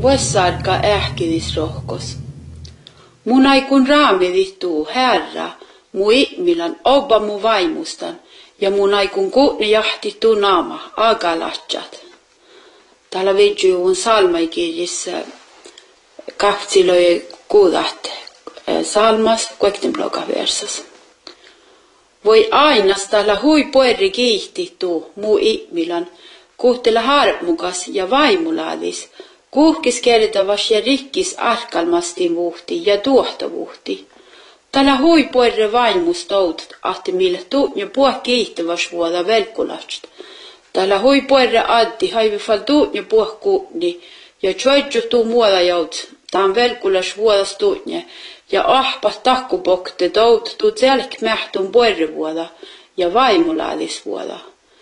Vuossaarka ähkidis rohkos. Mun aikun raamidittuu Herra, mu ihmilan obba mu vaimustan, ja mun aikun kuutne jahtittuu naama, agalatsat. Täällä vidjuun salmaikirjissa kahtsiloi kuudat salmas kuektenbloga versas. Voi ainas täällä hui puerri kiihtittuu mu ihmilan, kuhtela harmukas ja vaimulaadis, kuhkis kertavas ja rikkis arkalmastin vuhti ja tuohtovuhti. Täällä hui puerre vaimustoutat, ahti millä tuutnja puh kiihtävas vuoda velkulatst. Täällä hui puerre addi haivifal tuutnja puh kuutni ja tjoidjutuu muoda jouts, taan velkulas vuodas tuutnja ja ahpas takkupokte tout tuut selk mähtun puerre vuoda ja vaimulaadis vuoda.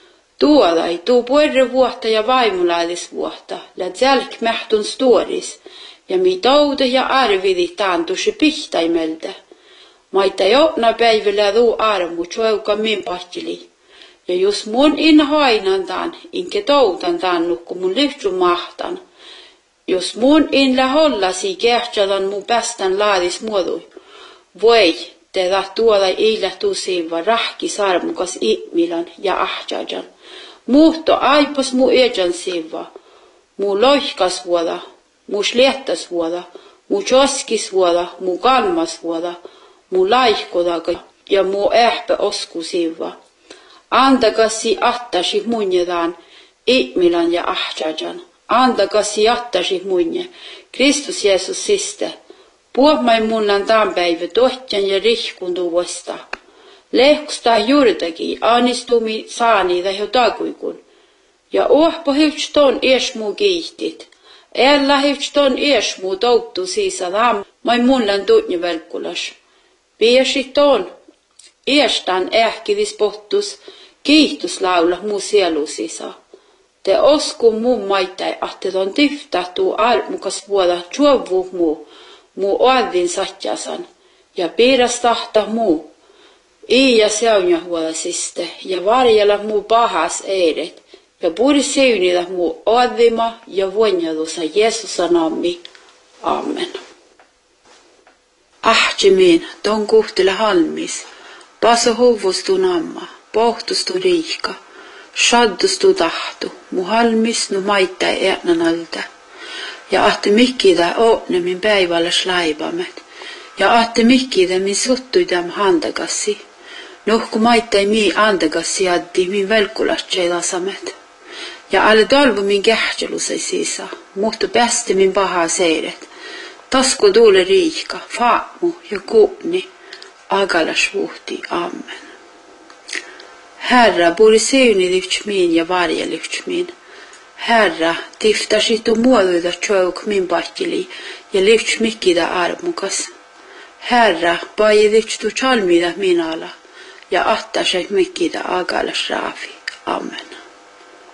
Tuoda ei tuu puerre vuotta ja vaimulaadis vuotta, lät selk mähtun storis, ja mi toude ja arvidi taantusi pihtaimeltä. Maita jouna päivillä tuu armu tjoeuka min pahtili. Ja jos mun in hainantaan, inke toutan taannut, kun mun lyhtsy mahtan. Jos mun in lähollasi kehtsadan mun päästän laadis muodui. Voi, te tuoda iillä tusiva rahkis armukas ihmilan ja ahtjajan. Muhto aipas mu ejan siva, mu loihkas vuoda, mu sliettas vuoda, mu choskis vuoda, mu kalmas vuoda, mu laihkodaga ja mu ähpä osku siva. Andakasi attasi munjedaan, ihmilan ja ahtjajan. Andakasi attasi munje, Kristus Jeesus siste. Puhmai munnan tämän päivä tohtjan ja rihkundu vuosta. Lehkusta juurtaki aanistumi saani tai takuikun. Ja ohpa hyvtston eesmuu kiihtit. Ella hyvtston eesmuu touttu siisada mai munnan tuutni velkulas. Piesit ton eestan ähkidis pohtus kiihtuslaula muu sielu sisa. Te osku mun maitai ahte ton tiftahtuu armukas vuoda tjuovu muu oadin satjasan. Ja piiras tahta muu. Ja seunja huolasiste ja varjella muu pahas eiret ja puri seunida muu odvima ja vonjadusa Jeesusa nammi. Amen. Ahtjemin ton kuhtele halmis, paso huvustu namma, pohtustu riika, shaddustu tahtu, mu halmis nu maittai eänanalta. Ja ahte mikkida ootnemin päivällä slaivamet, ja ahte mikkida min suttuidam handagassi. Nuhku maittai mii andagassi addi min velkulatseedasamet. Ja alle talvu min kähtjelusai siisa, muhtu päästi min pahaa seiret. Tasku tuule riika, faamu ja kuupni, agalas vuhti, amen. Herra, puri seuni lyhtsmiin ja varje lyhtsmiin. Herra, tiftasitu muoduida tjouk min pahtili ja lyhtsmikkida armukas. Herra, pai lyhtstu chalmida min ala. Ja ahtasek mikkida agalas raafi. Amen.